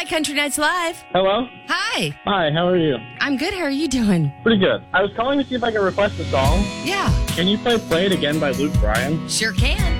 Hi, Country Nights Live. Hello? Hi. Hi, how are you? I'm good. How are you doing? Pretty good. I was calling to see if I could request a song. Yeah, Can you play It Again by Luke Bryan? sure can.